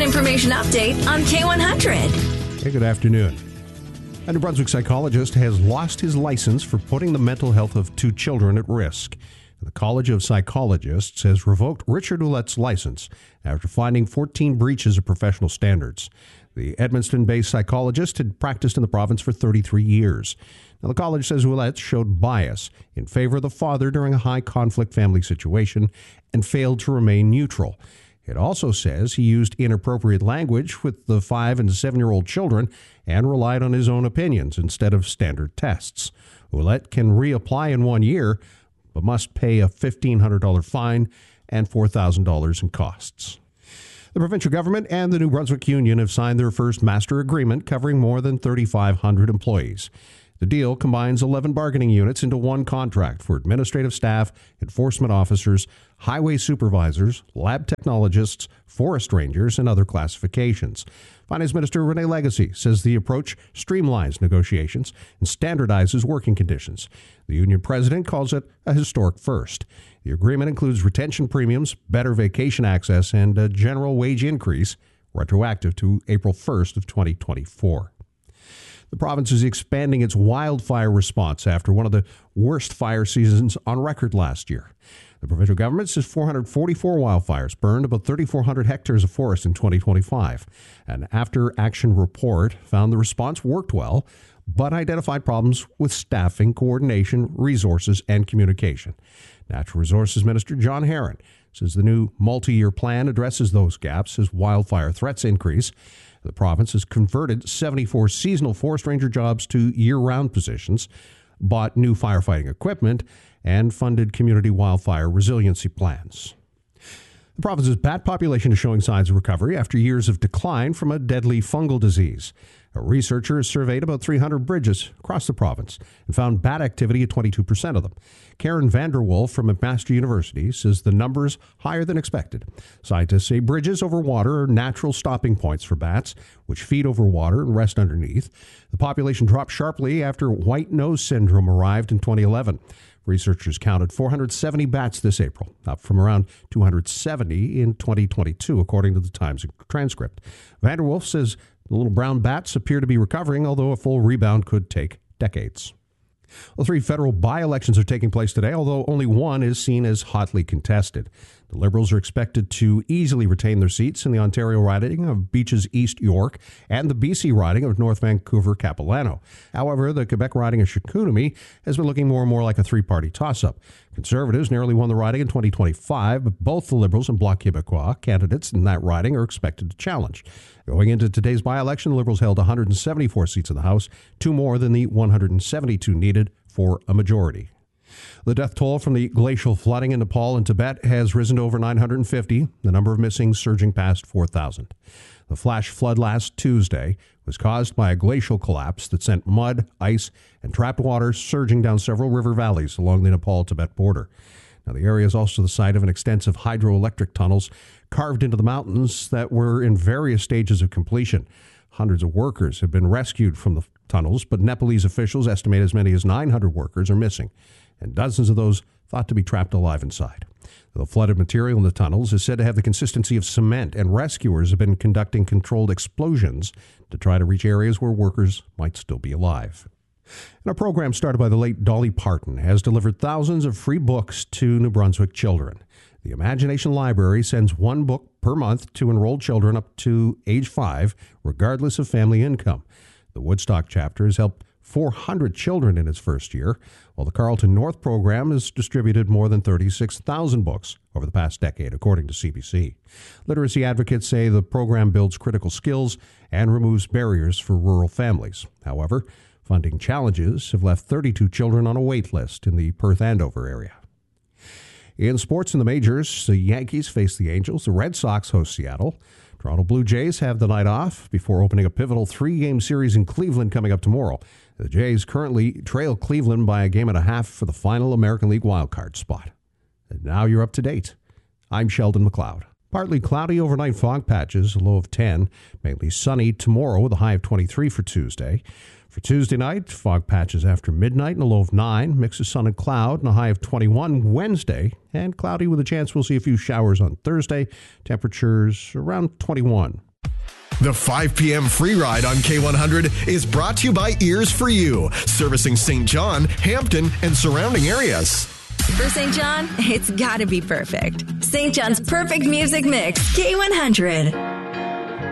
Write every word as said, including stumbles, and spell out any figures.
An information update on K one hundred. Hey, good afternoon. A New Brunswick psychologist has lost his license for putting the mental health of two children at risk. The College of Psychologists has revoked Richard Ouellette's license after finding fourteen breaches of professional standards. The Edmundston-based psychologist had practiced in the province for thirty-three years. Now, the college says Ouellette showed bias in favor of the father during a high-conflict family situation and failed to remain neutral. It also says he used inappropriate language with the five- and seven-year-old children and relied on his own opinions instead of standard tests. Ouellette can reapply in one year, but must pay a fifteen hundred dollars fine and four thousand dollars in costs. The provincial government and the New Brunswick Union have signed their first master agreement covering more than thirty-five hundred employees. The deal combines eleven bargaining units into one contract for administrative staff, enforcement officers, highway supervisors, lab technologists, forest rangers, and other classifications. Finance Minister Renee Legacy says the approach streamlines negotiations and standardizes working conditions. The union president calls it a historic first. The agreement includes retention premiums, better vacation access, and a general wage increase, retroactive to April first of twenty twenty-four. The province is expanding its wildfire response after one of the worst fire seasons on record last year. The provincial government says four hundred forty-four wildfires burned about thirty-four hundred hectares of forest in twenty twenty-five. An after-action report found the response worked well, but identified problems with staffing, coordination, resources, and communication. Natural Resources Minister John Herron says the new multi-year plan addresses those gaps as wildfire threats increase. The province has converted seventy-four seasonal forest ranger jobs to year-round positions, bought new firefighting equipment, and funded community wildfire resiliency plans. The province's bat population is showing signs of recovery after years of decline from a deadly fungal disease. A researcher has surveyed about three hundred bridges across the province and found bat activity at twenty-two percent of them. Karen Vanderwolf from McMaster University says the number is higher than expected. Scientists say bridges over water are natural stopping points for bats, which feed over water and rest underneath. The population dropped sharply after white nose syndrome arrived in twenty eleven. Researchers counted four hundred seventy bats this April, up from around two hundred seventy in twenty twenty-two, according to the Times transcript. Vanderwolf says the little brown bats appear to be recovering, although a full rebound could take decades. Well, three federal by-elections are taking place today, although only one is seen as hotly contested. The Liberals are expected to easily retain their seats in the Ontario riding of Beaches East York and the B C riding of North Vancouver Capilano. However, the Quebec riding of Chicoutimi has been looking more and more like a three-party toss-up. Conservatives narrowly won the riding in twenty twenty-five, but both the Liberals and Bloc Québécois candidates in that riding are expected to challenge. Going into today's by-election, the Liberals held one hundred seventy-four seats in the House, two more than the one hundred seventy-two needed for a majority. The death toll from the glacial flooding in Nepal and Tibet has risen to over nine hundred fifty, the number of missing surging past four thousand. The flash flood last Tuesday was caused by a glacial collapse that sent mud, ice, and trapped water surging down several river valleys along the Nepal-Tibet border. Now, the area is also the site of an extensive hydroelectric tunnels carved into the mountains that were in various stages of completion. Hundreds of workers have been rescued from the tunnels, but Nepalese officials estimate as many as nine hundred workers are missing, and dozens of those thought to be trapped alive inside. The flooded material in the tunnels is said to have the consistency of cement, and rescuers have been conducting controlled explosions to try to reach areas where workers might still be alive. And a program started by the late Dolly Parton has delivered thousands of free books to New Brunswick children. The Imagination Library sends one book per month to enrolled children up to age five, regardless of family income. The Woodstock chapter has helped four hundred children in its first year, while the Carlton North program has distributed more than thirty-six thousand books over the past decade, according to C B C. Literacy advocates say the program builds critical skills and removes barriers for rural families. However, funding challenges have left thirty-two children on a wait list in the Perth-Andover area. In sports in the majors, the Yankees face the Angels, the Red Sox host Seattle. Toronto Blue Jays have the night off before opening a pivotal three-game series in Cleveland coming up tomorrow. The Jays currently trail Cleveland by a game and a half for the final American League wildcard spot. And now you're up to date. I'm Sheldon McLeod. Partly cloudy overnight fog patches, a low of ten. Mainly sunny tomorrow with a high of twenty-three for Tuesday. For Tuesday night, fog patches after midnight and a low of nine. Mix of sun and cloud and a high of twenty-one Wednesday. And cloudy with a chance we'll see a few showers on Thursday. Temperatures around twenty-one. The five p.m. free ride on K one hundred is brought to you by Ears for You, servicing Saint John, Hampton, and surrounding areas. For Saint John, it's gotta be perfect. Saint John's perfect music mix, K one hundred.